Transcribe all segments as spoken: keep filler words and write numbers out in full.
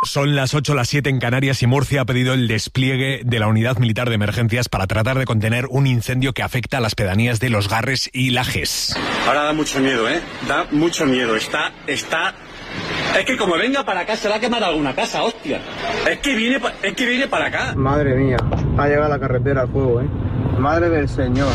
Son las ocho, las siete en Canarias y Murcia ha pedido el despliegue de la unidad militar de emergencias para tratar de contener un incendio que afecta a las pedanías de Los Garres y Lajes. Ahora da mucho miedo, ¿eh? Da mucho miedo. Está, está... Es que como venga para acá se va a quemar alguna casa, hostia. Es que viene, es que viene para acá. Madre mía, ha llegado a la carretera el fuego, ¿eh? Madre del Señor.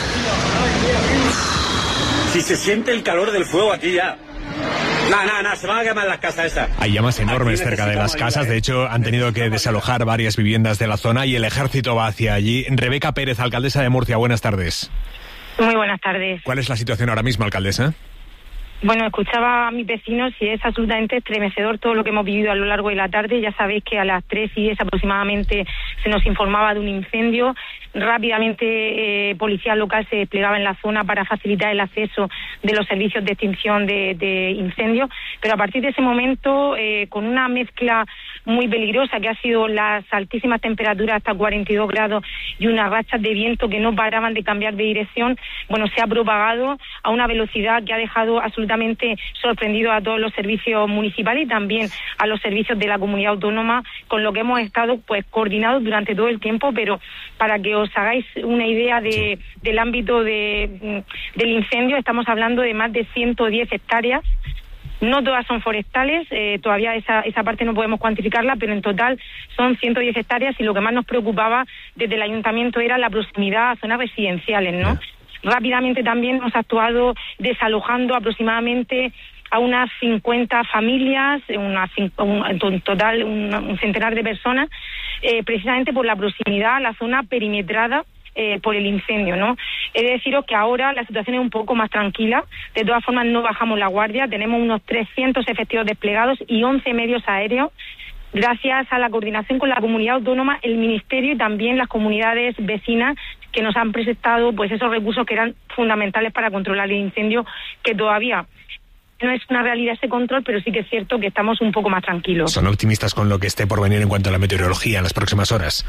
Si se siente el calor del fuego aquí ya. No, no, no, se van a quemar las casas esas. Hay llamas enormes cerca de las casas. De hecho, han tenido que desalojar varias viviendas de la zona y el ejército va hacia allí. Rebeca Pérez, alcaldesa de Murcia, buenas tardes. Muy buenas tardes. ¿Cuál es la situación ahora mismo, alcaldesa? Bueno, escuchaba a mis vecinos y es absolutamente estremecedor todo lo que hemos vivido a lo largo de la tarde. Ya sabéis que a las tres y diez aproximadamente se nos informaba de un incendio. Rápidamente eh, policía local se desplegaba en la zona para facilitar el acceso de los servicios de extinción de, de incendios. Pero a partir de ese momento, eh, con una mezcla muy peligrosa que ha sido las altísimas temperaturas hasta cuarenta y dos grados y unas rachas de viento que no paraban de cambiar de dirección, bueno, se ha propagado a una velocidad que ha dejado absolutamente sorprendido a todos los servicios municipales y también a los servicios de la comunidad autónoma, con lo que hemos estado pues coordinados durante todo el tiempo. Pero para que os hagáis una idea de, del ámbito de, del incendio, estamos hablando de más de ciento diez hectáreas. No todas son forestales, eh, todavía esa, esa parte no podemos cuantificarla, pero en total son ciento diez hectáreas y lo que más nos preocupaba desde el ayuntamiento era la proximidad a zonas residenciales, ¿no? Yeah. Rápidamente también hemos actuado desalojando aproximadamente a unas cincuenta familias, una, un, en total un, un centenar de personas, eh, precisamente por la proximidad a la zona perimetrada Eh, por el incendio, ¿no? He de deciros que ahora la situación es un poco más tranquila. De todas formas, no bajamos la guardia. Tenemos unos trescientos efectivos desplegados y once medios aéreos. Gracias a la coordinación con la comunidad autónoma, el ministerio y también las comunidades vecinas que nos han prestado pues esos recursos que eran fundamentales para controlar el incendio, que todavía no es una realidad ese control, pero sí que es cierto que estamos un poco más tranquilos. ¿Son optimistas con lo que esté por venir en cuanto a la meteorología en las próximas horas?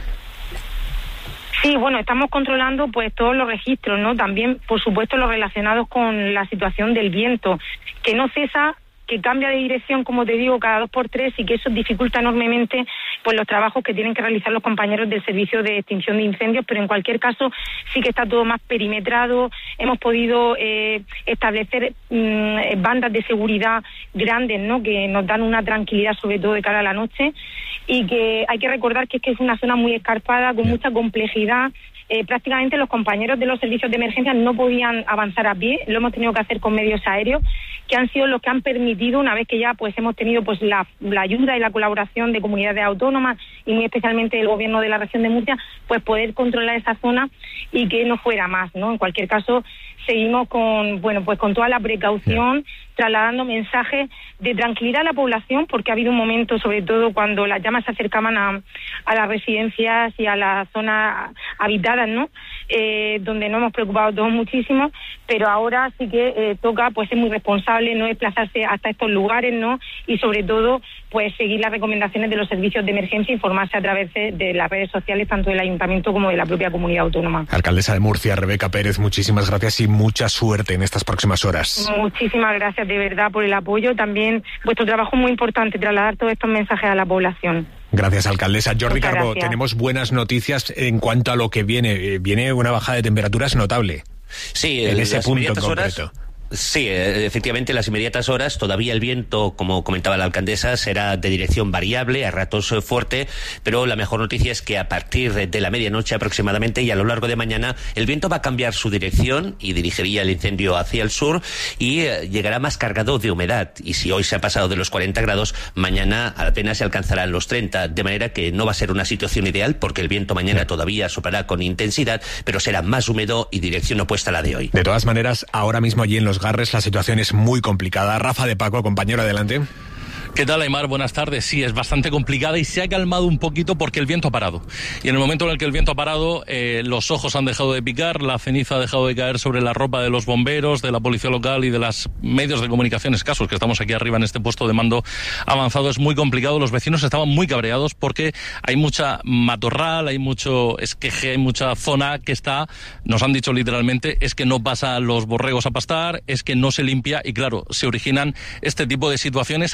Sí, bueno, estamos controlando pues todos los registros, ¿no? También, por supuesto, los relacionados con la situación del viento, que no cesa, que cambia de dirección, como te digo, cada dos por tres, y que eso dificulta enormemente pues los trabajos que tienen que realizar los compañeros del servicio de extinción de incendios. Pero en cualquier caso sí que está todo más perimetrado. Hemos podido eh, establecer mmm, bandas de seguridad grandes, ¿no?, que nos dan una tranquilidad, sobre todo de cara a la noche, y que hay que recordar que es que es una zona muy escarpada, con mucha complejidad. Eh, prácticamente los compañeros de los servicios de emergencia no podían avanzar a pie, lo hemos tenido que hacer con medios aéreos, que han sido los que han permitido, una vez que ya pues hemos tenido pues la, la ayuda y la colaboración de comunidades autónomas y muy especialmente del gobierno de la región de Murcia, pues poder controlar esa zona y que no fuera más, ¿no? En cualquier caso, seguimos con, bueno, pues con toda la precaución, trasladando mensajes de tranquilidad a la población, porque ha habido un momento, sobre todo cuando las llamas se acercaban a, a las residencias y a las zonas habitadas, ¿no? Eh, donde nos hemos preocupado todos muchísimo, pero ahora sí que eh, toca pues ser muy responsable, no desplazarse hasta estos lugares, ¿no? Y sobre todo pues seguir las recomendaciones de los servicios de emergencia, informarse a través de, de las redes sociales, tanto del ayuntamiento como de la propia comunidad autónoma. Alcaldesa de Murcia, Rebeca Pérez, muchísimas gracias y mucha suerte en estas próximas horas. Muchísimas gracias de verdad por el apoyo. También vuestro trabajo es muy importante, trasladar todos estos mensajes a la población. Gracias, alcaldesa. Jordi Muchas Carbó, gracias. Tenemos buenas noticias en cuanto a lo que viene. Viene una bajada de temperaturas notable. Sí, en ese las punto en horas, concreto. Sí, efectivamente, en las inmediatas horas todavía el viento, como comentaba la alcaldesa, será de dirección variable, a ratos fuerte, pero la mejor noticia es que a partir de la medianoche aproximadamente y a lo largo de mañana el viento va a cambiar su dirección y dirigiría el incendio hacia el sur y eh, llegará más cargado de humedad. Y si hoy se ha pasado de los cuarenta grados, mañana apenas se alcanzarán los treinta, de manera que no va a ser una situación ideal porque el viento mañana todavía soplará con intensidad, pero será más húmedo y dirección opuesta a la de hoy. De todas maneras, ahora mismo allí en Los Garres la situación es muy complicada. Rafa de Paco, compañero, adelante. ¿Qué tal, Aymar? Buenas tardes. Sí, es bastante complicada y se ha calmado un poquito porque el viento ha parado. Y en el momento en el que el viento ha parado, eh, los ojos han dejado de picar, la ceniza ha dejado de caer sobre la ropa de los bomberos, de la policía local y de los medios de comunicación escasos que estamos aquí arriba en este puesto de mando avanzado. Es muy complicado. Los vecinos estaban muy cabreados porque hay mucha matorral, hay mucho esqueje, hay mucha zona que está, nos han dicho literalmente, es que no pasan los borregos a pastar, es que no se limpia y claro, se originan este tipo de situaciones agravadas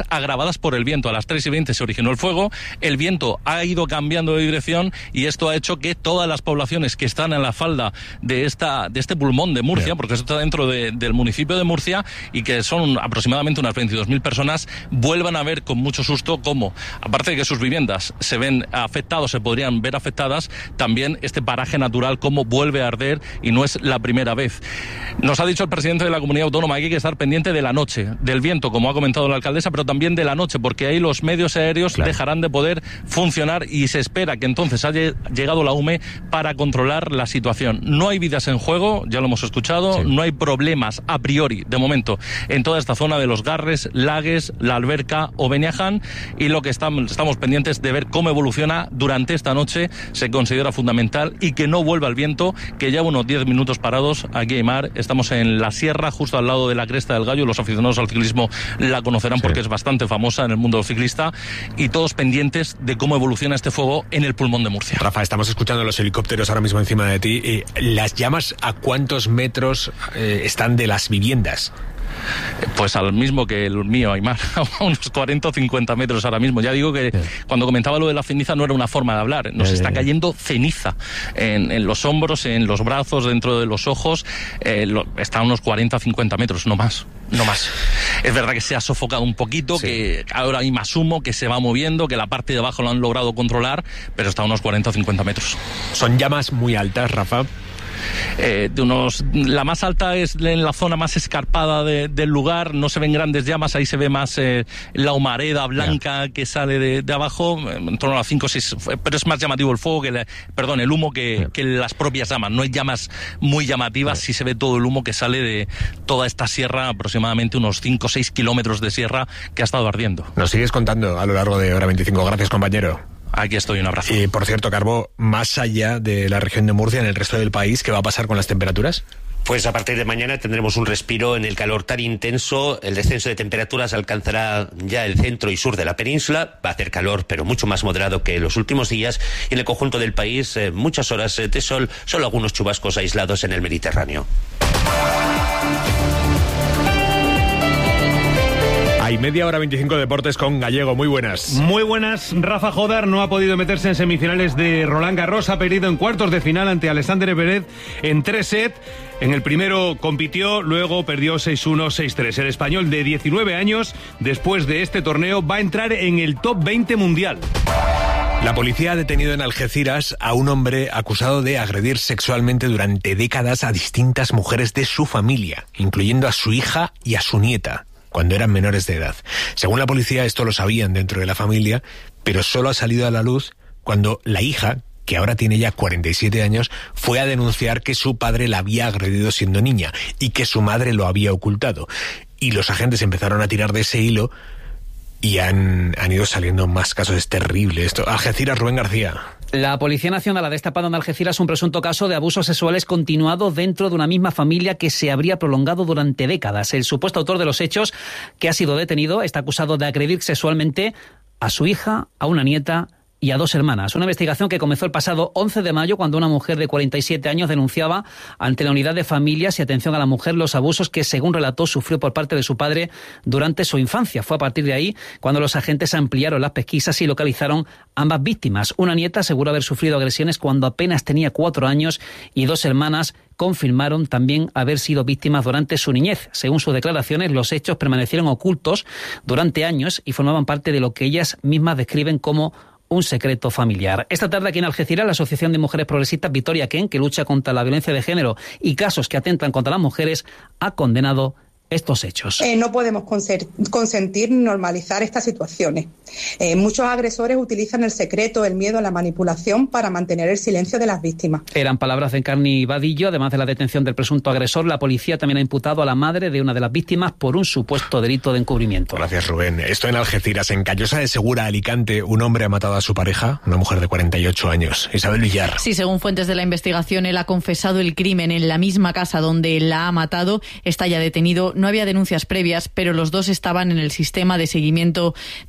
provocadas por el viento. A las tres y veinte se originó el fuego, el viento ha ido cambiando de dirección y esto ha hecho que todas las poblaciones que están en la falda de esta de este pulmón de Murcia, porque esto está dentro de, del municipio de Murcia y que son aproximadamente unas veintidós mil personas, vuelvan a ver con mucho susto cómo, aparte de que sus viviendas se ven afectadas, se podrían ver afectadas, también este paraje natural cómo vuelve a arder y no es la primera vez. Nos ha dicho el presidente de la comunidad autónoma que hay que estar pendiente de la noche, del viento, como ha comentado la alcaldesa, pero también de la noche, porque ahí los medios aéreos claro. dejarán de poder funcionar y se espera que entonces haya llegado la U M E para controlar la situación. No hay vidas en juego, ya lo hemos escuchado, sí. no hay problemas a priori, de momento, en toda esta zona de los Garres, Lagues, La Alberca o Beniaján, y lo que estamos, estamos pendientes de ver cómo evoluciona durante esta noche. Se considera fundamental y que no vuelva el viento, que lleva unos diez minutos parados aquí en Aimar. Estamos en la sierra, justo al lado de la Cresta del Gallo. Los aficionados al ciclismo la conocerán sí. porque es bastante famosa en el mundo ciclista, y todos pendientes de cómo evoluciona este fuego en el pulmón de Murcia. Rafa, estamos escuchando los helicópteros ahora mismo encima de ti. Eh, ¿Las llamas a cuántos metros eh, están de las viviendas? Pues al mismo que el mío, Aimar, a unos cuarenta o cincuenta metros ahora mismo. Ya digo que sí. cuando comentaba lo de la ceniza no era una forma de hablar, nos sí, está cayendo ceniza en, en los hombros, en los brazos, dentro de los ojos, eh, lo, está a unos cuarenta o cincuenta metros, no más, no más. Es verdad que se ha sofocado un poquito, sí. que ahora hay más humo, que se va moviendo, que la parte de abajo lo han logrado controlar, pero está a unos cuarenta o cincuenta metros. Son llamas muy altas, Rafa. Eh, de unos, la más alta es en la zona más escarpada de, del lugar, no se ven grandes llamas, ahí se ve más eh, la humareda blanca yeah. que sale de, de abajo, en torno a cinco o seis, pero es más llamativo el fuego, que la, perdón, el humo que, yeah. que las propias llamas. No hay llamas muy llamativas, yeah. sí se ve todo el humo que sale de toda esta sierra, aproximadamente unos cinco o seis kilómetros de sierra que ha estado ardiendo. Nos sigues contando a lo largo de hora veinticinco. Gracias, compañero. Aquí estoy, un abrazo. Y por cierto, Carbo, más allá de la región de Murcia, en el resto del país, ¿qué va a pasar con las temperaturas? Pues a partir de mañana tendremos un respiro en el calor tan intenso. El descenso de temperaturas alcanzará ya el centro y sur de la península. Va a hacer calor, pero mucho más moderado que en los últimos días. Y en el conjunto del país, eh, muchas horas de sol, solo algunos chubascos aislados en el Mediterráneo. Hay media hora veinticinco de deportes con Gallego. Muy buenas. Muy buenas. Rafa Jodar no ha podido meterse en semifinales de Roland Garros. Ha perdido en cuartos de final ante Alexander Zverev en tres sets. En el primero compitió, luego perdió seis uno, seis tres. El español de diecinueve años, después de este torneo, va a entrar en el top veinte mundial. La policía ha detenido en Algeciras a un hombre acusado de agredir sexualmente durante décadas a distintas mujeres de su familia, incluyendo a su hija y a su nieta, cuando eran menores de edad. Según la policía, esto lo sabían dentro de la familia, pero solo ha salido a la luz cuando la hija, que ahora tiene ya cuarenta y siete años, fue a denunciar que su padre la había agredido siendo niña y que su madre lo había ocultado. Y los agentes empezaron a tirar de ese hilo y han, han ido saliendo más casos. Es terrible esto. Algeciras, Rubén García. La Policía Nacional ha destapado en Algeciras un presunto caso de abusos sexuales continuado dentro de una misma familia que se habría prolongado durante décadas. El supuesto autor de los hechos, que ha sido detenido, está acusado de agredir sexualmente a su hija, a una nieta y a dos hermanas. Una investigación que comenzó el pasado once de mayo, cuando una mujer de cuarenta y siete años denunciaba ante la Unidad de Familias y Atención a la Mujer los abusos que, según relató, sufrió por parte de su padre durante su infancia. Fue a partir de ahí cuando los agentes ampliaron las pesquisas y localizaron ambas víctimas. Una nieta aseguró haber sufrido agresiones cuando apenas tenía cuatro años y dos hermanas confirmaron también haber sido víctimas durante su niñez. Según sus declaraciones, los hechos permanecieron ocultos durante años y formaban parte de lo que ellas mismas describen como un secreto familiar. Esta tarde aquí en Algeciras, la Asociación de Mujeres Progresistas Victoria Ken, que lucha contra la violencia de género y casos que atentan contra las mujeres, ha condenado estos hechos. Eh, no podemos consentir ni normalizar estas situaciones. Eh, muchos agresores utilizan el secreto, el miedo, la manipulación para mantener el silencio de las víctimas. Eran palabras de Encarni Vadillo. Además de la detención del presunto agresor, la policía también ha imputado a la madre de una de las víctimas por un supuesto delito de encubrimiento. Gracias, Rubén. Esto en Algeciras. En Callosa de Segura, Alicante, un hombre ha matado a su pareja, una mujer de cuarenta y ocho años. Isabel Villar. Sí, según fuentes de la investigación, él ha confesado el crimen en la misma casa donde la ha matado. Está ya detenido. No había denuncias previas, pero los dos estaban en el sistema de seguimiento de casos de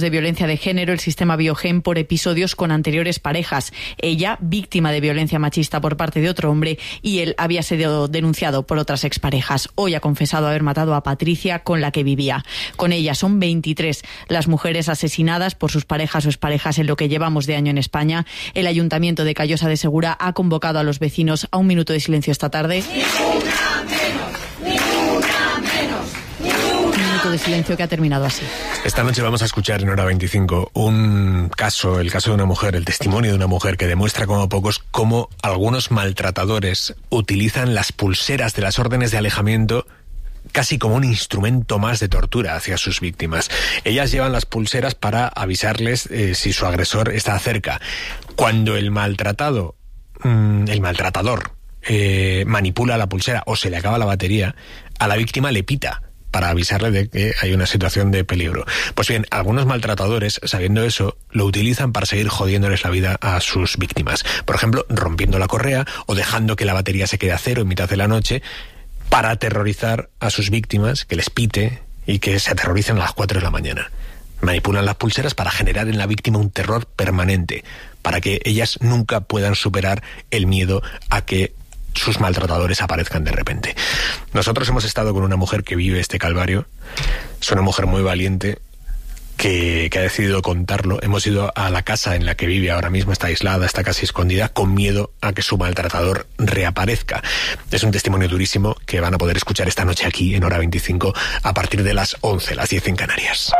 de violencia de género, el sistema Biogen, por episodios con anteriores parejas. Ella, víctima de violencia machista por parte de otro hombre, y él había sido denunciado por otras exparejas. Hoy ha confesado haber matado a Patricia, con la que vivía. Con ella son veintitrés las mujeres asesinadas por sus parejas o exparejas en lo que llevamos de año en España. El Ayuntamiento de Callosa de Segura ha convocado a los vecinos a un minuto de silencio esta tarde. Ni una menos, ni una menos, ni una. Un minuto de silencio que ha terminado así. Esta noche vamos a escuchar en Hora veinticinco un caso, el caso de una mujer, el testimonio de una mujer que demuestra como pocos cómo algunos maltratadores utilizan las pulseras de las órdenes de alejamiento casi como un instrumento más de tortura hacia sus víctimas. Ellas llevan las pulseras para avisarles eh, si su agresor está cerca. Cuando el maltratado, mmm, el maltratador, eh, manipula la pulsera o se le acaba la batería, a la víctima le pita para avisarle de que hay una situación de peligro. Pues bien, algunos maltratadores, sabiendo eso, lo utilizan para seguir jodiéndoles la vida a sus víctimas. Por ejemplo, rompiendo la correa o dejando que la batería se quede a cero en mitad de la noche para aterrorizar a sus víctimas, que les pite y que se aterroricen a las cuatro de la mañana. Manipulan las pulseras para generar en la víctima un terror permanente, para que ellas nunca puedan superar el miedo a que sus maltratadores aparezcan de repente. Nosotros hemos estado con una mujer que vive este calvario. Es una mujer muy valiente que, que ha decidido contarlo. Hemos ido a la casa en la que vive ahora mismo, está aislada, está casi escondida, con miedo a que su maltratador reaparezca. Es un testimonio durísimo que van a poder escuchar esta noche aquí en Hora veinticinco a partir de las once, las diez en Canarias.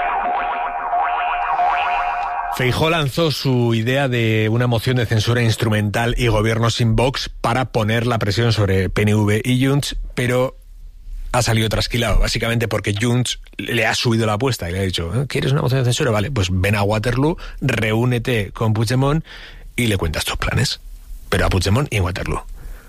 Feijóo lanzó su idea de una moción de censura instrumental y gobierno sin Vox para poner la presión sobre P N V y Junts, pero ha salido trasquilado, básicamente porque Junts le ha subido la apuesta y le ha dicho, ¿quieres una moción de censura? Vale, pues ven a Waterloo, reúnete con Puigdemont y le cuentas tus planes. Pero a Puigdemont y en Waterloo.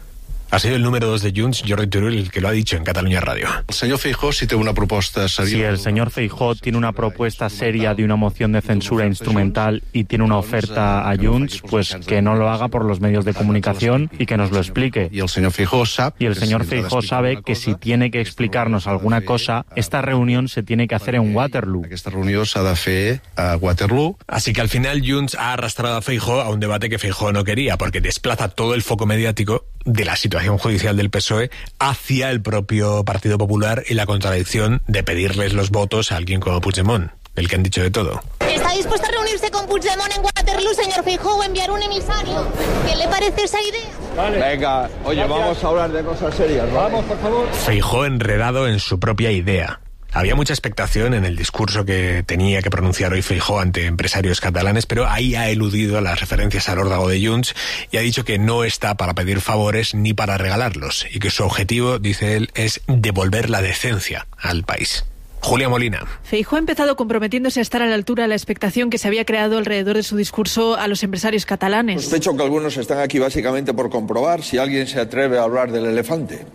Ha sido el número dos de Junts, Jordi Turull, el que lo ha dicho en Catalunya Radio. El señor Feijóo sí tiene una propuesta seria. Si el señor Feijóo tiene una propuesta seria de una moción de censura instrumental y tiene una oferta a Junts, pues que no lo haga por los medios de comunicación y que nos lo explique. Y el señor Feijóo sabe, y el señor Feijóo sabe que si tiene que explicarnos alguna cosa, esta reunión se tiene que hacer en Waterloo. Esta reunión se ha de fer a Waterloo. Así que al final Junts ha arrastrado a Feijóo a un debate que Feijóo no quería, porque desplaza todo el foco mediático de la situación judicial del P S O E hacia el propio Partido Popular y la contradicción de pedirles los votos a alguien como Puigdemont, el que han dicho de todo. ¿Está dispuesto a reunirse con Puigdemont en Waterloo, señor Feijóo, o enviar un emisario? ¿Qué le parece esa idea? Vale. Venga, oye, gracias. Vamos a hablar de cosas serias, ¿vale? Vamos, por favor. Feijóo enredado en su propia idea. Había mucha expectación en el discurso que tenía que pronunciar hoy Feijóo ante empresarios catalanes, pero ahí ha eludido las referencias al órdago de Junts y ha dicho que no está para pedir favores ni para regalarlos y que su objetivo, dice él, es devolver la decencia al país. Julia Molina. Feijóo ha empezado comprometiéndose a estar a la altura de la expectación que se había creado alrededor de su discurso a los empresarios catalanes. Sospecho que algunos están aquí básicamente por comprobar si alguien se atreve a hablar del elefante.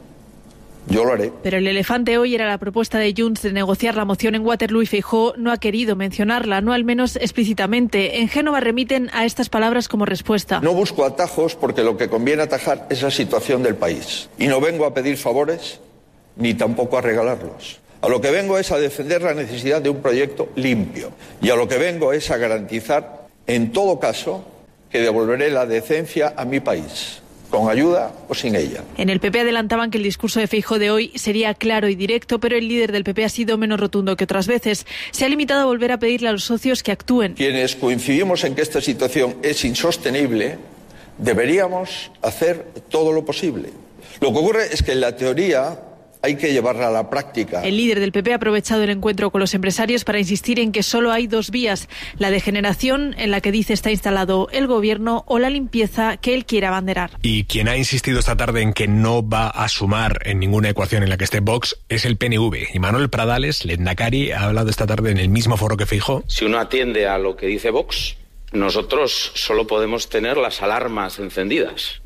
Yo lo haré. Pero el elefante hoy era la propuesta de Junts de negociar la moción en Waterloo y Feijóo no ha querido mencionarla, no al menos explícitamente. En Génova remiten a estas palabras como respuesta. No busco atajos porque lo que conviene atajar es la situación del país. Y no vengo a pedir favores ni tampoco a regalarlos. A lo que vengo es a defender la necesidad de un proyecto limpio. Y a lo que vengo es a garantizar, en todo caso, que devolveré la decencia a mi país. Con ayuda o sin ella. En el P P adelantaban que el discurso de Feijóo de hoy sería claro y directo, pero el líder del P P ha sido menos rotundo que otras veces. Se ha limitado a volver a pedirle a los socios que actúen. Quienes coincidimos en que esta situación es insostenible, deberíamos hacer todo lo posible. Lo que ocurre es que en la teoría hay que llevarla a la práctica. El líder del P P ha aprovechado el encuentro con los empresarios para insistir en que solo hay dos vías, la de generación, en la que dice está instalado el gobierno, o la limpieza que él quiere abanderar. Y quien ha insistido esta tarde en que no va a sumar en ninguna ecuación en la que esté Vox es el P N V. Y Manuel Pradales, lehendakari, ha hablado esta tarde en el mismo foro que Feijóo. Si uno atiende a lo que dice Vox, nosotros solo podemos tener las alarmas encendidas.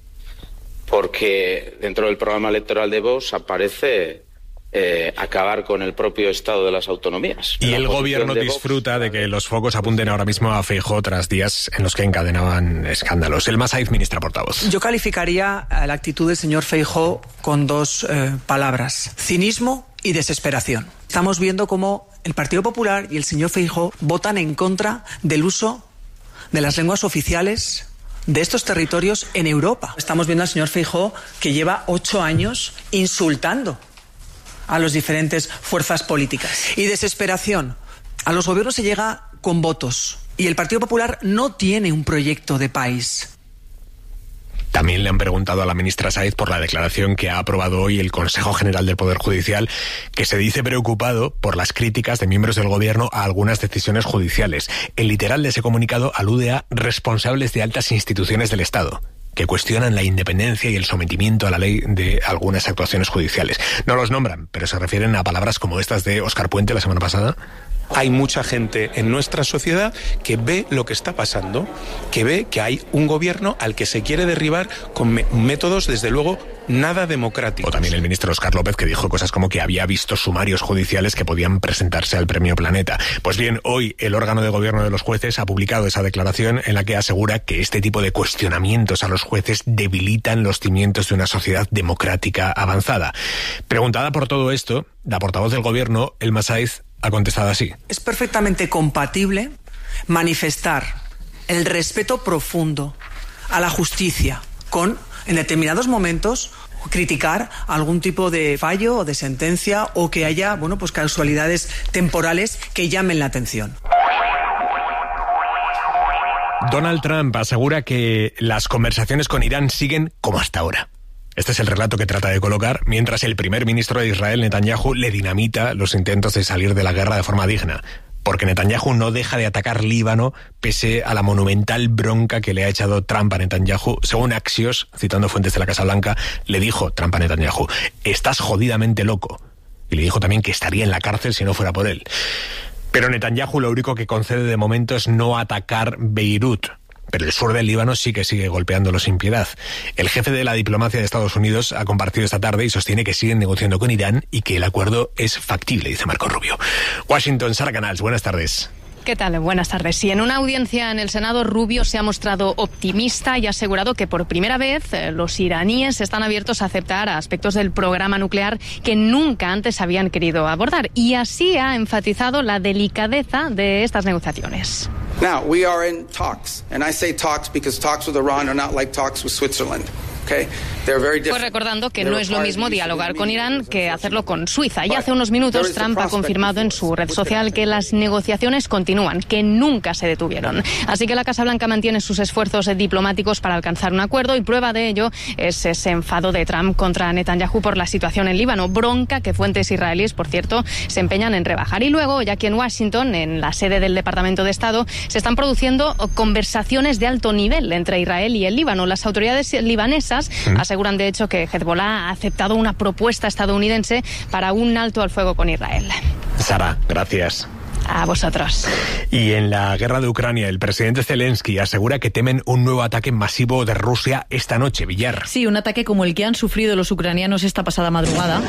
Porque dentro del programa electoral de Vox aparece eh, acabar con el propio estado de las autonomías. Y el gobierno disfruta de que los focos apunten ahora mismo a Feijóo tras días en los que encadenaban escándalos. El Masaiz, ministra portavoz. Yo calificaría la actitud del señor Feijóo con dos eh, palabras: cinismo y desesperación. Estamos viendo cómo el Partido Popular y el señor Feijóo votan en contra del uso de las lenguas oficiales de estos territorios en Europa. Estamos viendo al señor Feijóo que lleva ocho años insultando a las diferentes fuerzas políticas. Y desesperación. A los gobiernos se llega con votos y el Partido Popular no tiene un proyecto de país. También le han preguntado a la ministra Sáez por la declaración que ha aprobado hoy el Consejo General del Poder Judicial, que se dice preocupado por las críticas de miembros del Gobierno a algunas decisiones judiciales. El literal de ese comunicado alude a responsables de altas instituciones del Estado, que cuestionan la independencia y el sometimiento a la ley de algunas actuaciones judiciales. No los nombran, pero se refieren a palabras como estas de Óscar Puente la semana pasada. Hay mucha gente en nuestra sociedad que ve lo que está pasando, que ve que hay un gobierno al que se quiere derribar con me- métodos, desde luego, nada democráticos. O también el ministro Óscar López, que dijo cosas como que había visto sumarios judiciales que podían presentarse al Premio Planeta. Pues bien, hoy el órgano de gobierno de los jueces ha publicado esa declaración en la que asegura que este tipo de cuestionamientos a los jueces debilitan los cimientos de una sociedad democrática avanzada. Preguntada por todo esto, la portavoz del gobierno, Elma Sáez, ha contestado así. Es perfectamente compatible manifestar el respeto profundo a la justicia con, en determinados momentos, criticar algún tipo de fallo o de sentencia o que haya, bueno, pues casualidades temporales que llamen la atención. Donald Trump asegura que las conversaciones con Irán siguen como hasta ahora. Este es el relato que trata de colocar, mientras el primer ministro de Israel, Netanyahu, le dinamita los intentos de salir de la guerra de forma digna. Porque Netanyahu no deja de atacar Líbano pese a la monumental bronca que le ha echado Trump a Netanyahu. Según Axios, citando fuentes de la Casa Blanca, le dijo Trump a Netanyahu: estás jodidamente loco. Y le dijo también que estaría en la cárcel si no fuera por él. Pero Netanyahu lo único que concede de momento es no atacar Beirut. Pero el sur del Líbano sí que sigue golpeándolo sin piedad. El jefe de la diplomacia de Estados Unidos ha compartido esta tarde y sostiene que siguen negociando con Irán y que el acuerdo es factible, dice Marco Rubio. Washington, Sara Canals, buenas tardes. ¿Qué tal? Buenas tardes. Sí, en una audiencia en el Senado, Rubio se ha mostrado optimista y ha asegurado que por primera vez eh, los iraníes están abiertos a aceptar aspectos del programa nuclear que nunca antes habían querido abordar. Y así ha enfatizado la delicadeza de estas negociaciones. Now, we are in talks, and I say talks because talks with Iran are not like talks with Switzerland. Okay? Pues recordando que no es lo mismo dialogar con Irán que hacerlo con Suiza. Y hace unos minutos Trump ha confirmado en su red social que las negociaciones continúan, que nunca se detuvieron. Así que la Casa Blanca mantiene sus esfuerzos diplomáticos para alcanzar un acuerdo y prueba de ello es ese enfado de Trump contra Netanyahu por la situación en Líbano. Bronca que fuentes israelíes, por cierto, se empeñan en rebajar. Y luego, ya aquí en Washington, en la sede del Departamento de Estado, se están produciendo conversaciones de alto nivel entre Israel y el Líbano. Las autoridades libanesas aseguran de hecho que Hezbollah ha aceptado una propuesta estadounidense para un alto al fuego con Israel. Sara, gracias. A vosotros. Y en la guerra de Ucrania, el presidente Zelensky asegura que temen un nuevo ataque masivo de Rusia esta noche, Villar. Sí, un ataque como el que han sufrido los ucranianos esta pasada madrugada.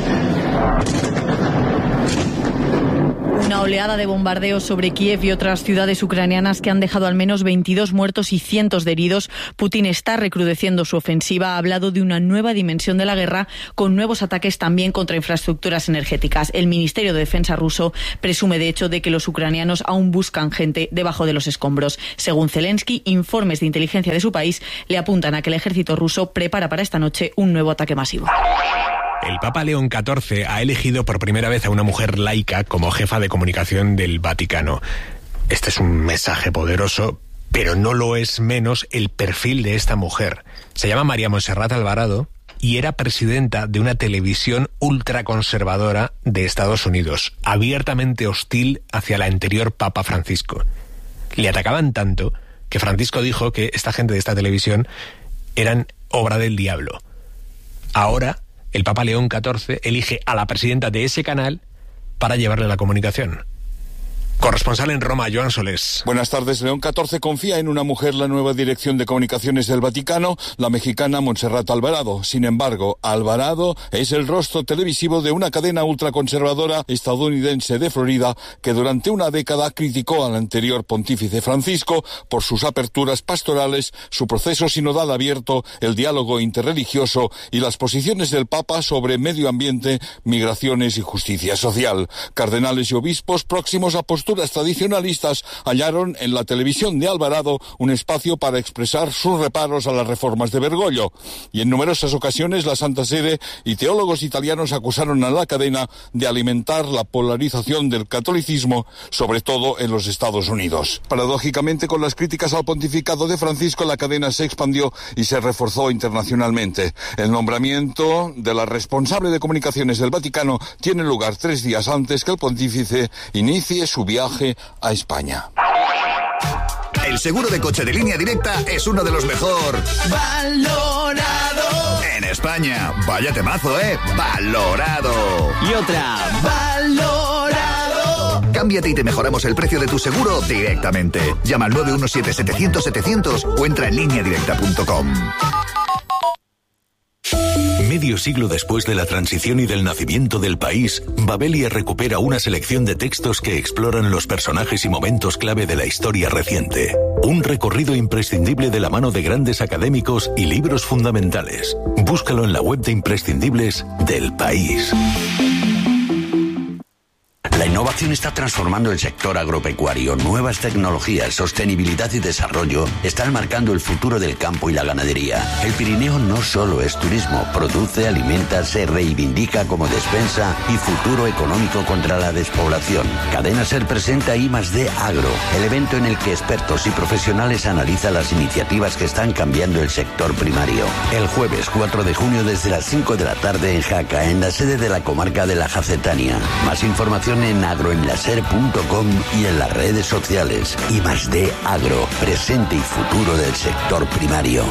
Una oleada de bombardeos sobre Kiev y otras ciudades ucranianas que han dejado al menos veintidós muertos y cientos de heridos. Putin está recrudeciendo su ofensiva. Ha hablado de una nueva dimensión de la guerra con nuevos ataques también contra infraestructuras energéticas. El Ministerio de Defensa ruso presume de hecho de que los ucranianos aún buscan gente debajo de los escombros. Según Zelensky, informes de inteligencia de su país le apuntan a que el ejército ruso prepara para esta noche un nuevo ataque masivo. El Papa León catorce ha elegido por primera vez a una mujer laica como jefa de comunicación del Vaticano. Este es un mensaje poderoso, pero no lo es menos el perfil de esta mujer. Se llama María Montserrat Alvarado y era presidenta de una televisión ultraconservadora de Estados Unidos, abiertamente hostil hacia el anterior Papa Francisco. Le atacaban tanto que Francisco dijo que esta gente de esta televisión eran obra del diablo. Ahora el Papa León catorce elige a la presidenta de ese canal para llevarle la comunicación. Corresponsal en Roma, Joan Solés. Buenas tardes. León catorce confía en una mujer la nueva dirección de comunicaciones del Vaticano, la mexicana Montserrat Alvarado. Sin embargo, Alvarado es el rostro televisivo de una cadena ultraconservadora estadounidense de Florida que durante una década criticó al anterior pontífice Francisco por sus aperturas pastorales, su proceso sinodal abierto, el diálogo interreligioso y las posiciones del Papa sobre medio ambiente, migraciones y justicia social. Cardenales y obispos próximos a posturas tradicionalistas hallaron en la televisión de Alvarado un espacio para expresar sus reparos a las reformas de Bergoglio. Y en numerosas ocasiones la Santa Sede y teólogos italianos acusaron a la cadena de alimentar la polarización del catolicismo, sobre todo en los Estados Unidos. Paradójicamente, con las críticas al pontificado de Francisco, la cadena se expandió y se reforzó internacionalmente. El nombramiento de la responsable de comunicaciones del Vaticano tiene lugar tres días antes que el pontífice inicie su viaje a España. El seguro de coche de Línea Directa es uno de los mejor valorado en España. Vaya temazo, ¿eh? Valorado. Y otra, valorado. Cámbiate y te mejoramos el precio de tu seguro directamente. Llama al nueve uno siete, setecientos, setecientos o entra en línea directa punto com. Medio siglo después de la transición y del nacimiento del país, Babelia recupera una selección de textos que exploran los personajes y momentos clave de la historia reciente. Un recorrido imprescindible de la mano de grandes académicos y libros fundamentales. Búscalo en la web de imprescindibles del País. La innovación está transformando el sector agropecuario. Nuevas tecnologías, sostenibilidad y desarrollo están marcando el futuro del campo y la ganadería. El Pirineo no solo es turismo, produce, alimenta, se reivindica como despensa y futuro económico contra la despoblación. Cadena Ser presenta I más D Agro, el evento en el que expertos y profesionales analizan las iniciativas que están cambiando el sector primario. El jueves cuatro de junio desde las cinco de la tarde en Jaca, en la sede de la comarca de la Jacetania. Más información en agroenlaser punto com y en las redes sociales. I más D Agro, presente y futuro del sector primario.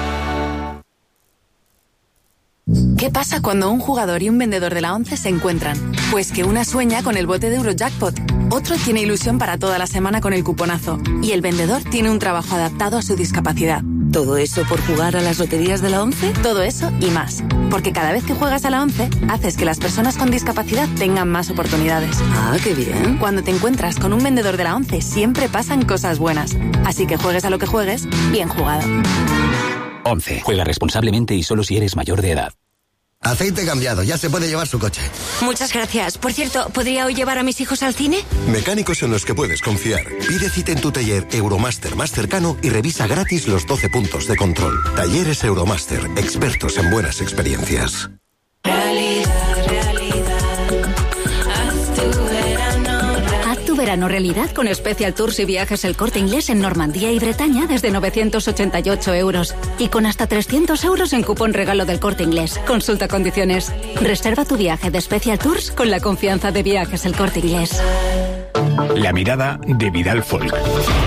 ¿Qué pasa cuando un jugador y un vendedor de la ONCE se encuentran? Pues que una sueña con el bote de Eurojackpot, otro tiene ilusión para toda la semana con el cuponazo y el vendedor tiene un trabajo adaptado a su discapacidad. ¿Todo eso por jugar a las loterías de la ONCE? Todo eso y más. Porque cada vez que juegas a la ONCE, haces que las personas con discapacidad tengan más oportunidades. Ah, qué bien. Cuando te encuentras con un vendedor de la ONCE, siempre pasan cosas buenas. Así que juegues a lo que juegues, bien jugado. ONCE. Juega responsablemente y solo si eres mayor de edad. Aceite cambiado, ya se puede llevar su coche. Muchas gracias. Por cierto, ¿podría hoy llevar a mis hijos al cine? Mecánicos en los que puedes confiar. Pide cita en tu taller Euromaster más cercano y revisa gratis los doce puntos de control. Talleres Euromaster, expertos en buenas experiencias. Realidad, realidad. Haz tu verano. Haz tu verano realidad con Special Tours y Viajes El Corte Inglés en Normandía y Bretaña desde novecientos ochenta y ocho euros. Y con hasta trescientos euros en cupón regalo del Corte Inglés. Consulta condiciones. Reserva tu viaje de Special Tours con la confianza de Viajes El Corte Inglés. La mirada de Vidal Folk.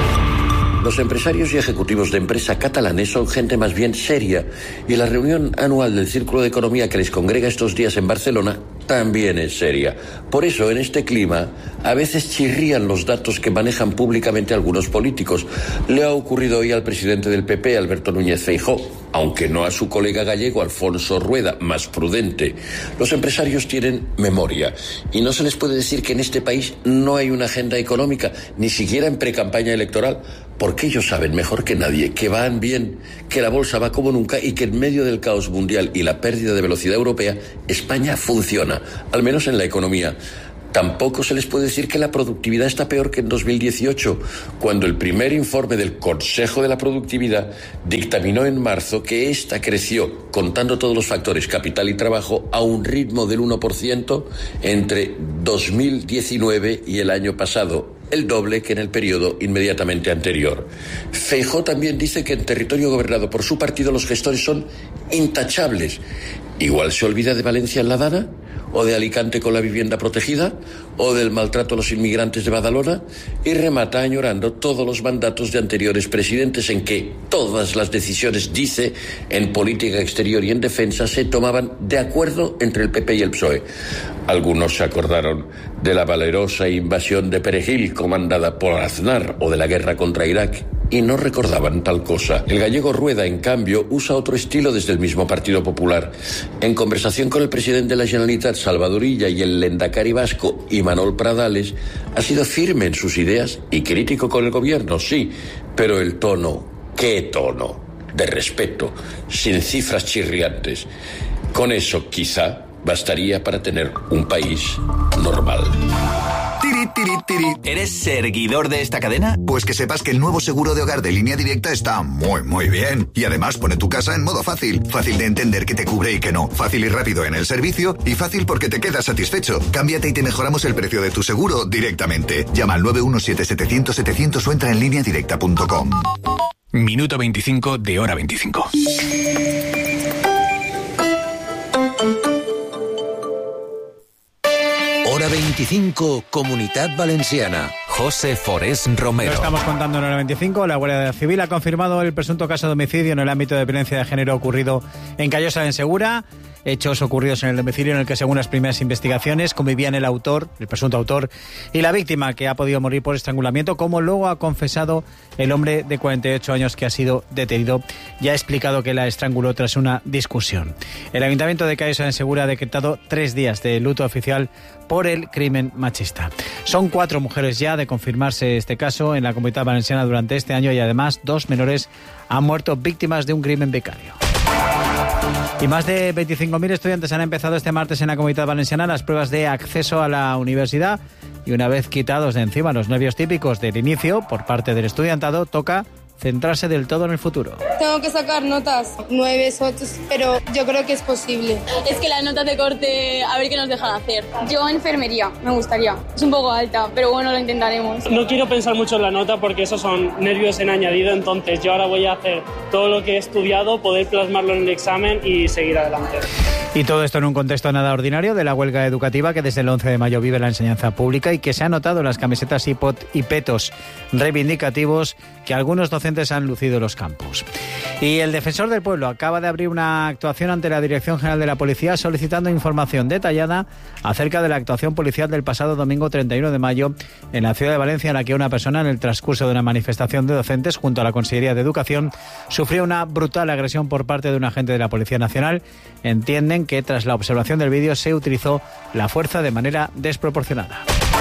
Los empresarios y ejecutivos de empresa catalanes son gente más bien seria y la reunión anual del Círculo de Economía que les congrega estos días en Barcelona también es seria. Por eso, en este clima, a veces chirrían los datos que manejan públicamente algunos políticos. Le ha ocurrido hoy al presidente del P P, Alberto Núñez Feijóo, aunque no a su colega gallego, Alfonso Rueda, más prudente. Los empresarios tienen memoria y no se les puede decir que en este país no hay una agenda económica, ni siquiera en precampaña electoral, porque ellos saben mejor que nadie que van bien, que la bolsa va como nunca y que en medio del caos mundial y la pérdida de velocidad europea, España funciona, al menos en la economía. Tampoco se les puede decir que la productividad está peor que en dos mil dieciocho, cuando el primer informe del Consejo de la Productividad dictaminó en marzo que ésta creció, contando todos los factores capital y trabajo, a un ritmo del uno por ciento entre dos mil diecinueve y el año pasado, el doble que en el periodo inmediatamente anterior. Feijóo también dice que en territorio gobernado por su partido los gestores son intachables. Igual se olvida de Valencia en la Dana, o de Alicante con la vivienda protegida, o del maltrato a los inmigrantes de Badalona, y remata añorando todos los mandatos de anteriores presidentes en que todas las decisiones, dice, en política exterior y en defensa se tomaban de acuerdo entre el P P y el P S O E. Algunos se acordaron de la valerosa invasión de Perejil comandada por Aznar o de la guerra contra Irak y no recordaban tal cosa. El gallego Rueda, en cambio, usa otro estilo desde el mismo Partido Popular. En conversación con el presidente de la Generalitat, Salvador Illa, y el lendakari vasco, Imanol Pradales, ha sido firme en sus ideas y crítico con el gobierno, sí, pero el tono, ¿qué tono? De respeto, sin cifras chirriantes. Con eso, quizá, bastaría para tener un país normal. Tiri, tiri, tiri. ¿Eres seguidor de esta cadena? Pues que sepas que el nuevo seguro de hogar de Línea Directa está muy, muy bien. Y además pone tu casa en modo fácil. Fácil de entender qué te cubre y qué no. Fácil y rápido en el servicio. Y fácil porque te quedas satisfecho. Cámbiate y te mejoramos el precio de tu seguro directamente. Llama al nueve uno siete setecientos setecientos o entra en línea directa punto com. Minuto veinticinco de Hora veinticinco. Hora veinticinco, Comunitat Valenciana. José Forés Romero. Lo estamos contando en Hora veinticinco. La Guardia Civil ha confirmado el presunto caso de homicidio en el ámbito de violencia de género ocurrido en Callosa de Segura. Hechos ocurridos en el domicilio en el que, según las primeras investigaciones, convivían el autor, el presunto autor, y la víctima, que ha podido morir por estrangulamiento, como luego ha confesado el hombre de cuarenta y ocho años que ha sido detenido. Ya ha explicado que la estranguló tras una discusión. El Ayuntamiento de Callosa de Segura ha decretado tres días de luto oficial por el crimen machista. Son cuatro mujeres ya de confirmarse este caso en la Comunidad Valenciana durante este año, y además dos menores han muerto víctimas de un crimen vicario. Y más de veinticinco mil estudiantes han empezado este martes en la Comunidad Valenciana las pruebas de acceso a la universidad, y una vez quitados de encima los nervios típicos del inicio por parte del estudiantado, toca centrarse del todo en el futuro. Tengo que sacar notas, nueve, ocho, pero yo creo que es posible. Es que las notas de corte, a ver qué nos dejan hacer. Yo enfermería, me gustaría. Es un poco alta, pero bueno, lo intentaremos. No quiero pensar mucho en la nota porque esos son nervios en añadido, entonces yo ahora voy a hacer todo lo que he estudiado, poder plasmarlo en el examen y seguir adelante. Y todo esto en un contexto nada ordinario de la huelga educativa que desde el once de mayo vive la enseñanza pública, y que se ha notado en las camisetas y, pot y petos reivindicativos que algunos docentes han lucido en los campus. Y el Defensor del Pueblo acaba de abrir una actuación ante la Dirección General de la Policía solicitando información detallada acerca de la actuación policial del pasado domingo treinta y uno de mayo en la ciudad de Valencia, en la que una persona, en el transcurso de una manifestación de docentes junto a la Consellería de Educación, sufrió una brutal agresión por parte de un agente de la Policía Nacional. Entienden que tras la observación del vídeo se utilizó la fuerza de manera desproporcionada.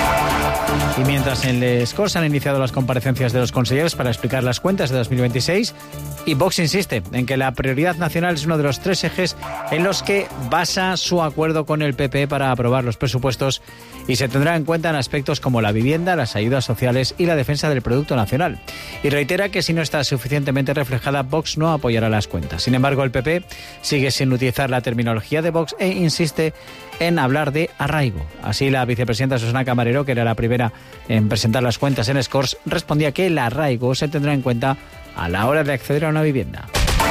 Y mientras en Les Corts han iniciado las comparecencias de los consejeros para explicar las cuentas de dos mil veintiséis, y Vox insiste en que la prioridad nacional es uno de los tres ejes en los que basa su acuerdo con el P P para aprobar los presupuestos, y se tendrá en cuenta en aspectos como la vivienda, las ayudas sociales y la defensa del producto nacional. Y reitera que si no está suficientemente reflejada, Vox no apoyará las cuentas. Sin embargo, el P P sigue sin utilizar la terminología de Vox e insiste en hablar de arraigo. Así, la vicepresidenta Susana Camarero, que era la primera en presentar las cuentas en Les Corts, respondía que el arraigo se tendrá en cuenta a la hora de acceder a una vivienda.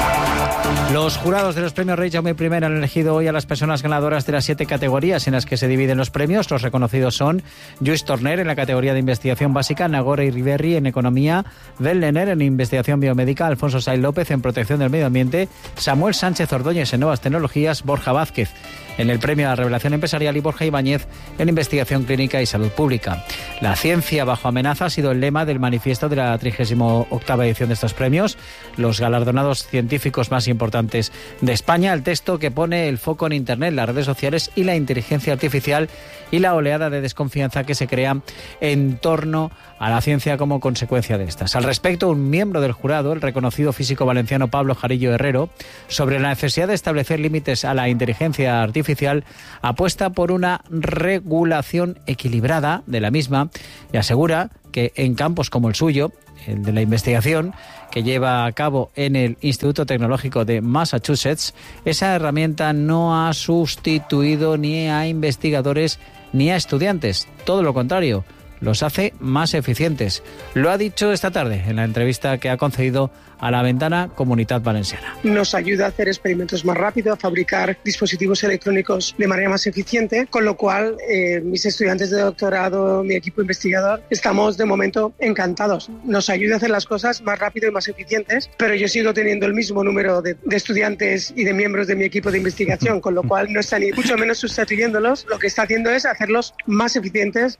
Los jurados de los premios Rey Jaume I han elegido hoy a las personas ganadoras de las siete categorías en las que se dividen los premios. Los reconocidos son Lluís Torner en la categoría de investigación básica, Nagore Iriberri en economía, Ben Lenner en investigación biomédica, Alfonso Saiz López en protección del medio ambiente, Samuel Sánchez Ordóñez en nuevas tecnologías, Borja Vázquez en el premio a la revelación empresarial y Borja Ibáñez en investigación clínica y salud pública. La ciencia bajo amenaza ha sido el lema del manifiesto de la trigésima octava edición de estos premios, los galardonados científicos más importantes de España. El texto, que pone el foco en Internet, las redes sociales y la inteligencia artificial, y la oleada de desconfianza que se crea en torno a la ciencia como consecuencia de estas. Al respecto, un miembro del jurado, el reconocido físico valenciano Pablo Jarillo Herrero, sobre la necesidad de establecer límites a la inteligencia artificial, apuesta por una regulación equilibrada de la misma y asegura que en campos como el suyo, el de la investigación, que lleva a cabo en el Instituto Tecnológico de Massachusetts, esa herramienta no ha sustituido ni a investigadores ni a estudiantes. Todo lo contrario, los hace más eficientes. Lo ha dicho esta tarde en la entrevista que ha concedido a La Ventana Comunitat Valenciana. Nos ayuda a hacer experimentos más rápido, a fabricar dispositivos electrónicos de manera más eficiente, con lo cual eh, mis estudiantes de doctorado, mi equipo investigador, estamos de momento encantados. Nos ayuda a hacer las cosas más rápido y más eficientes, pero yo sigo teniendo el mismo número de, de estudiantes y de miembros de mi equipo de investigación, con lo cual no está ni mucho menos sustituyéndolos, lo que está haciendo es hacerlos más eficientes.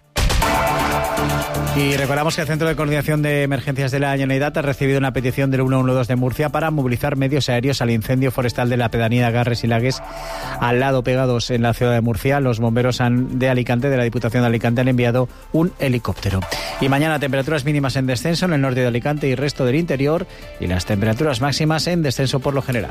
Y recordamos que el Centro de Coordinación de Emergencias de la Generalitat ha recibido una petición del ciento doce de Murcia para movilizar medios aéreos al incendio forestal de la pedanía de Garres y Lagues, al lado pegados en la ciudad de Murcia. Los bomberos han, de Alicante, de la Diputación de Alicante, han enviado un helicóptero. Y mañana temperaturas mínimas en descenso en el norte de Alicante y resto del interior, y las temperaturas máximas en descenso por lo general.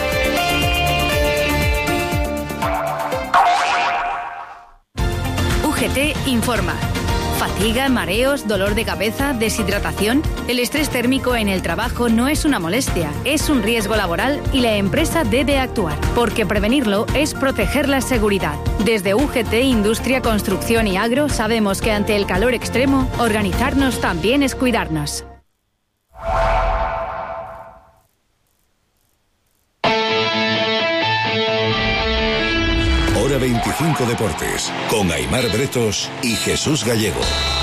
U G T informa. ¿Fatiga, mareos, dolor de cabeza, deshidratación? El estrés térmico en el trabajo no es una molestia, es un riesgo laboral y la empresa debe actuar, porque prevenirlo es proteger la seguridad. Desde U G T, Industria, Construcción y Agro sabemos que ante el calor extremo, organizarnos también es cuidarnos. Hora veinticinco Deportes, con Aimar Bretos y Jesús Gallego.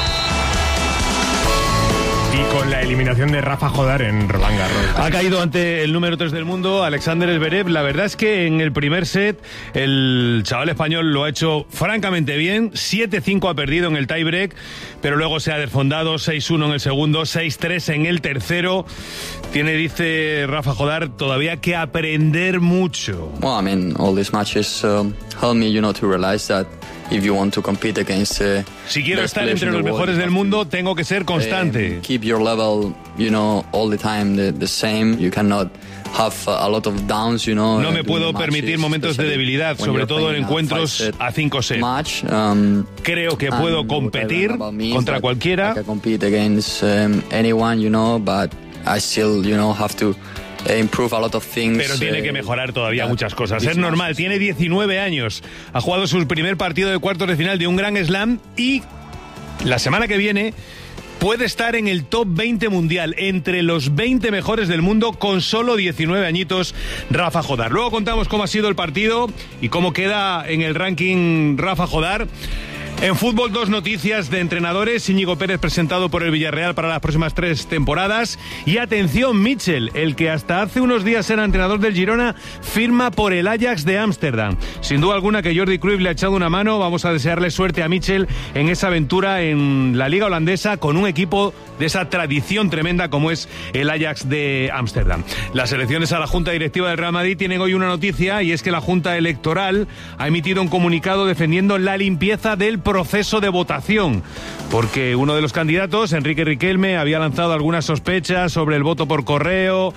Y con la eliminación de Rafa Jodar en Roland Garros. Ha caído ante el número tres del mundo, Alexander Zverev. La verdad es que en el primer set el chaval español lo ha hecho francamente bien. siete cinco ha perdido en el tiebreak, pero luego se ha desfondado. seis uno en el segundo, seis tres en el tercero. Tiene, dice Rafa Jodar, todavía que aprender mucho. Well, I mean, all these matches um, help me, you know, to realize that if you want to compete against, uh, si quiero estar entre los mejores del mundo, tengo que ser constante. Um, keep your level, you know, all the time the, the same. You cannot have a lot of downs, you know. No me puedo permitir momentos de debilidad, sobre todo en encuentros a cinco sets. Match, um, Creo que puedo competir contra cualquiera. I can compete against um, anyone, you know, but I still, you know, have to improve a lot of things. Pero tiene que mejorar todavía muchas cosas. Es normal, tiene diecinueve años. Ha jugado su primer partido de cuartos de final de un Grand Slam y la semana que viene puede estar en el top veinte mundial, entre los veinte mejores del mundo, con solo diecinueve añitos, Rafa Jodar. Luego contamos cómo ha sido el partido y cómo queda en el ranking Rafa Jodar. En fútbol, dos noticias de entrenadores. Íñigo Pérez presentado por el Villarreal para las próximas tres temporadas. Y atención, Mitchell, el que hasta hace unos días era entrenador del Girona, firma por el Ajax de Ámsterdam. Sin duda alguna que Jordi Cruyff le ha echado una mano. Vamos a desearle suerte a Mitchell en esa aventura en la liga holandesa con un equipo de esa tradición tremenda como es el Ajax de Ámsterdam. Las elecciones a la Junta Directiva del Real Madrid tienen hoy una noticia, y es que la Junta Electoral ha emitido un comunicado defendiendo la limpieza del proceso de votación, porque uno de los candidatos, Enrique Riquelme, había lanzado algunas sospechas sobre el voto por correo,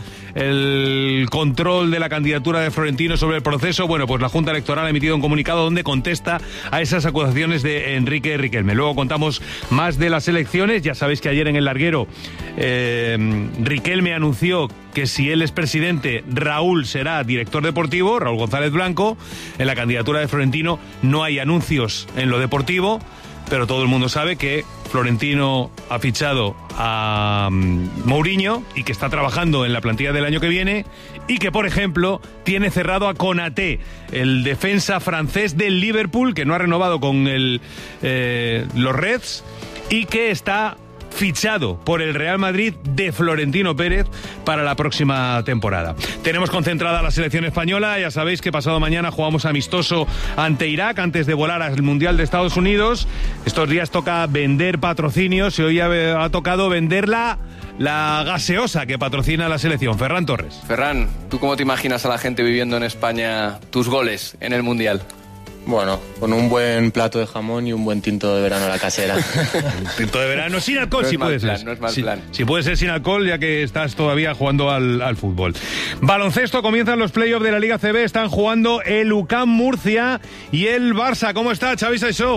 el control de la candidatura de Florentino sobre el proceso. Bueno, pues la Junta Electoral ha emitido un comunicado donde contesta a esas acusaciones de Enrique Riquelme. Luego contamos más de las elecciones. Ya sabéis que ayer en el Larguero eh, Riquelme anunció que si él es presidente, Raúl será director deportivo, Raúl González Blanco. En la candidatura de Florentino no hay anuncios en lo deportivo, pero todo el mundo sabe que Florentino ha fichado a um, Mourinho y que está trabajando en la plantilla del año que viene, y que, por ejemplo, tiene cerrado a Konaté, el defensa francés del Liverpool, que no ha renovado con el, eh, los Reds, y que está fichado por el Real Madrid de Florentino Pérez para la próxima temporada. Tenemos concentrada la selección española. Ya sabéis que pasado mañana jugamos amistoso ante Irak antes de volar al Mundial de Estados Unidos. Estos días toca vender patrocinios y hoy ha, ha tocado vender la, la gaseosa que patrocina la selección. Ferran Torres. Ferran, ¿tú cómo te imaginas a la gente viviendo en España tus goles en el Mundial? Bueno, con un buen plato de jamón y un buen tinto de verano a la casera. Tinto de verano sin alcohol, no si puede plan, ser. No es mal si, plan. Si puede ser sin alcohol, ya que estás todavía jugando al, al fútbol. Baloncesto, comienzan los playoffs de la Liga C B. Están jugando el U C A M Murcia y el Barça. ¿Cómo está, Xavi Saissó?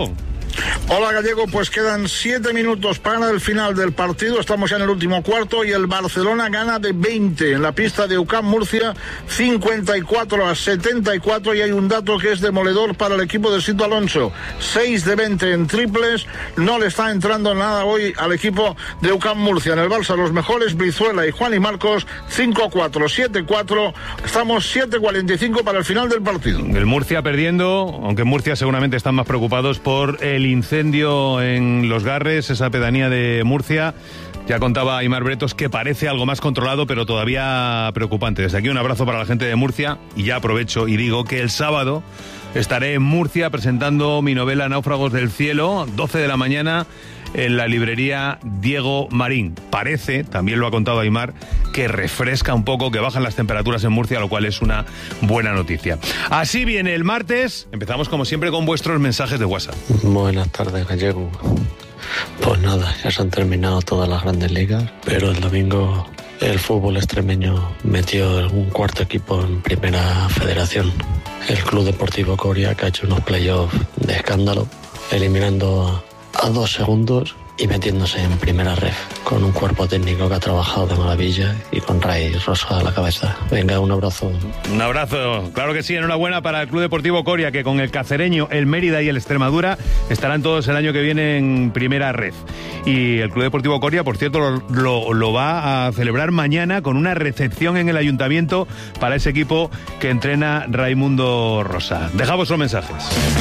Hola Gallego, pues quedan siete minutos para el final del partido, estamos ya en el último cuarto y el Barcelona gana de veinte en la pista de U C A M Murcia, cincuenta y cuatro a setenta y cuatro, y hay un dato que es demoledor para el equipo de Sito Alonso, seis de veinte en triples, no le está entrando nada hoy al equipo de U C A M Murcia. En el Barça los mejores, Brizuela y Juan y Marcos, cinco a cuatro, siete a cuatro, estamos siete cuarenta y cinco para el final del partido. El Murcia perdiendo, aunque en Murcia seguramente están más preocupados por el incendio en Los Garres, esa pedanía de Murcia. Ya contaba Aimar Bretos que parece algo más controlado, pero todavía preocupante. Desde aquí un abrazo para la gente de Murcia, y ya aprovecho y digo que el sábado estaré en Murcia presentando mi novela Náufragos del Cielo, doce de la mañana, en la librería Diego Marín. Parece, también lo ha contado Aimar, que refresca un poco, que bajan las temperaturas en Murcia, lo cual es una buena noticia. Así viene el martes. Empezamos como siempre con vuestros mensajes de WhatsApp. Buenas tardes, Gallego. Pues nada, ya se han terminado todas las grandes ligas, pero el domingo el fútbol extremeño metió un cuarto equipo en primera federación. El Club Deportivo Coria, que ha hecho unos playoffs de escándalo, eliminando a, a dos segundos y metiéndose en primera ref, con un cuerpo técnico que ha trabajado de maravilla y con Ray Rosa a la cabeza. Venga, un abrazo. Un abrazo, claro que sí, enhorabuena para el Club Deportivo Coria, que con el Cacereño, el Mérida y el Extremadura estarán todos el año que viene en primera ref. Y el Club Deportivo Coria, por cierto, lo, lo, lo va a celebrar mañana con una recepción en el Ayuntamiento para ese equipo que entrena Raimundo Rosa. Dejad vuestros mensajes.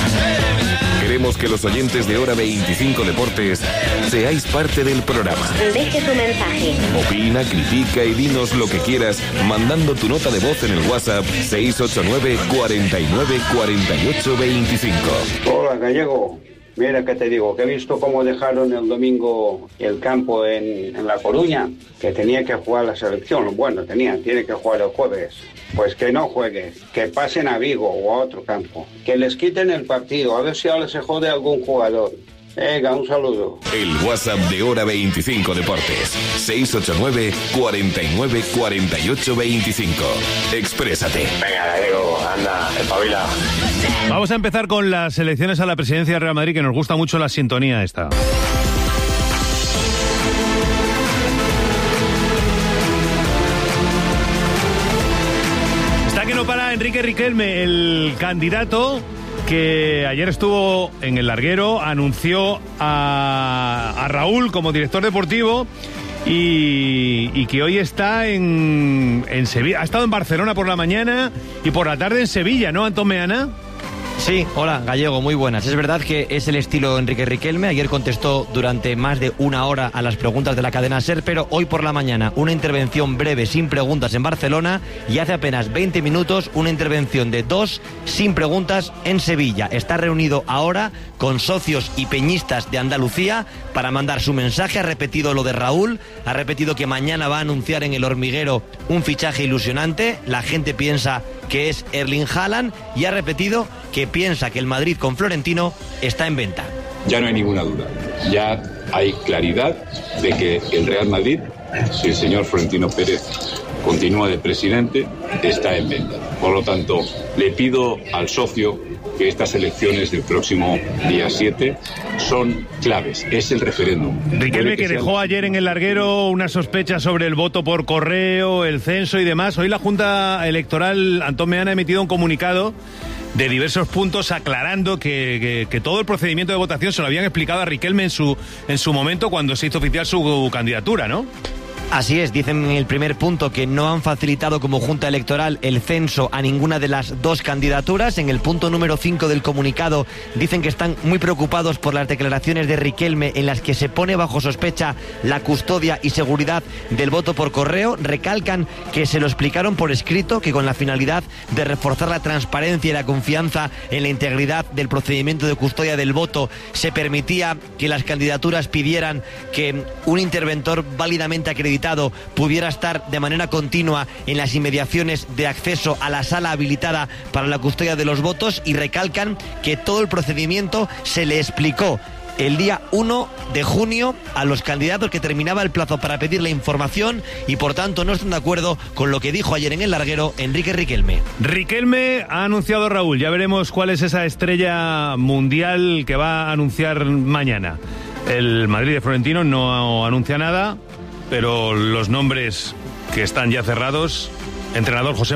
Queremos que los oyentes de Hora veinticinco Deportes seáis parte del programa. Deje tu mensaje. Opina, critica y dinos lo que quieras mandando tu nota de voz en el WhatsApp seis ocho nueve, cuarenta y nueve, cuarenta y ocho, veinticinco. Hola, Gallego. Mira que te digo, que he visto cómo dejaron el domingo el campo en, en La Coruña, que tenía que jugar la selección. Bueno, tenía, tiene que jugar el jueves. Pues que no juegue, que pasen a Vigo o a otro campo. Que les quiten el partido, a ver si ahora se jode algún jugador. Venga, un saludo. El WhatsApp de Hora veinticinco Deportes, seis ocho nueve, cuarenta y nueve, cuarenta y ocho, veinticinco. Exprésate. Venga, Gallego, anda, espabila. Vamos a empezar con las elecciones a la presidencia del Real Madrid, que nos gusta mucho la sintonía esta. Está que no para Enrique Riquelme, el candidato que ayer estuvo en el larguero, anunció a, a Raúl como director deportivo y, y que hoy está en, en Sevilla. Ha estado en Barcelona por la mañana y por la tarde en Sevilla, ¿no, Antón Meana? Sí, hola, Gallego, muy buenas. Es verdad que es el estilo Enrique Riquelme. Ayer contestó durante más de una hora a las preguntas de la cadena SER, pero hoy por la mañana una intervención breve sin preguntas en Barcelona, y hace apenas veinte minutos una intervención de dos sin preguntas en Sevilla. Está reunido ahora con socios y peñistas de Andalucía para mandar su mensaje. Ha repetido lo de Raúl, ha repetido que mañana va a anunciar en El Hormiguero un fichaje ilusionante. La gente piensa que es Erling Haaland, y ha repetido que piensa que el Madrid con Florentino está en venta. Ya no hay ninguna duda, ya hay claridad de que el Real Madrid, si el señor Florentino Pérez continúa de presidente, está en venta. Por lo tanto, le pido al socio que estas elecciones del próximo día siete son claves, es el referéndum. Riquelme, que, que dejó ayer en el larguero una sospecha sobre el voto por correo, el censo y demás. Hoy la Junta Electoral, Antón Meana, ha emitido un comunicado de diversos puntos aclarando que, que, que todo el procedimiento de votación se lo habían explicado a Riquelme en su, en su momento cuando se hizo oficial su candidatura, ¿no? Así es, dicen en el primer punto que no han facilitado como Junta Electoral el censo a ninguna de las dos candidaturas. En el punto número cinco del comunicado dicen que están muy preocupados por las declaraciones de Riquelme en las que se pone bajo sospecha la custodia y seguridad del voto por correo. Recalcan que se lo explicaron por escrito, que con la finalidad de reforzar la transparencia y la confianza en la integridad del procedimiento de custodia del voto se permitía que las candidaturas pidieran que un interventor válidamente acreditado pudiera estar de manera continua en las inmediaciones de acceso a la sala habilitada para la custodia de los votos, y recalcan que todo el procedimiento se le explicó el día uno de junio a los candidatos, que terminaba el plazo para pedir la información, y por tanto no están de acuerdo con lo que dijo ayer en el larguero Enrique Riquelme. Riquelme ha anunciado, Raúl, ya veremos cuál es esa estrella mundial que va a anunciar mañana. El Madrid de Florentino no anuncia nada, pero los nombres que están ya cerrados, entrenador José